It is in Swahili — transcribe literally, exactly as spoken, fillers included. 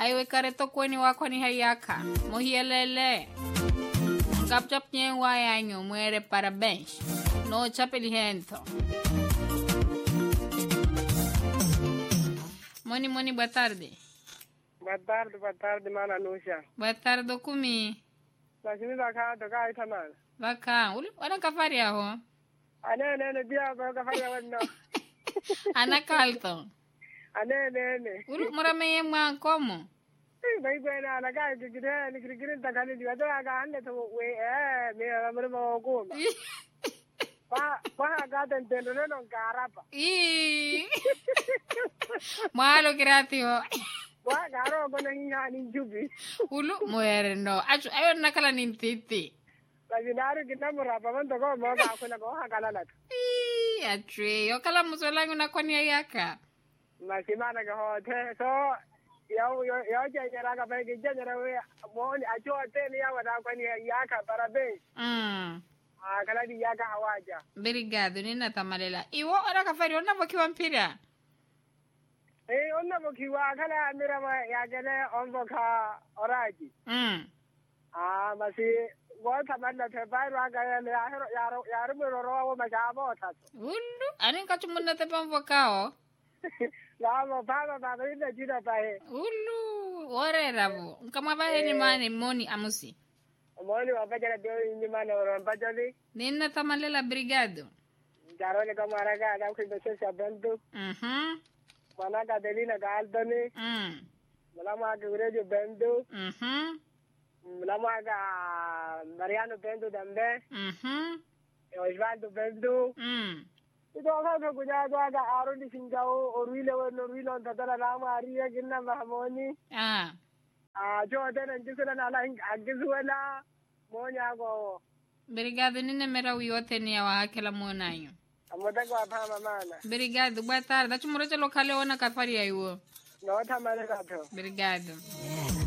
Aiwe kareto kweni wako ni hayaka. Mohielele. Kapchap nye wayanyo muere parabéns. No chapelihento. Moni, Moni, boa tarde. Boa tarde, boa tarde, mana Nusha. Boa tarde, kumi. Lakini baka toka itamana. Baka, uli wana kafari aho. Ane nene dia baka kafari wano. Ana kalto. Ane nene. Uli murame mwa komo. Eh, bai bai na na kai gigire ni gigire takani dia to aga ande to we eh me amre mo ko. Pa pa aga den den no no garapa. Ih. Malo creativo. Wa garo ko nang hani jubi. Ulu muere no. Acho ayo nakala nintiti. Laginaro kita murapa man to ko mo ka ko na ko hakala lat. Ih, atre. Yo kala musolangu na konia yaka. Masimana ka ho the so yo yo yo je jara ka pe je jara we mo ni acho te ni ya wada ko ni yaka parabéns. Mm. Ah, kala di yaka hawaja. Obrigado, nina tamalela. Iwo ora kafari ona bokiwa mpira. Eh, onna bokiwa kala mira ma ya gele on boka oraji. Mm. Ah, masi go tamanna te bai ra ga ya ya ya ya ru ro ro ma ja bo ta. Ulu, ani kachumunna te pamvokao. La mo ba ba ba ina jida pa he. Ulu, ore rabo. Nkama ba ni mani moni amusi. Mo ni wa ba jara de ni ma no ro ba jali. Nina tamalela brigado. Jaro ne kamara ga ga ku be se sa bendu. Mhm. Mana ga delina ga aldone. Mm. Mala ma ga rejo bendu. Mhm. Mala ma ga Mariano bendu dambe. Mhm. E Osvaldo bendu. Mm. Ito ka ka kunya ga ga aro ni singao oruile wo noruile on tatara na ma ariya ginna mahmoni. Ah. Ah, jo tena ndisela na la agizuela monya go. Obrigado, nina mera wiyote ni ya wahakela muonayo. Amoda go apama mana. Obrigado, boa tarde. Acho morote lokale ona kafari ya iwo. No tamale ka to. Obrigado.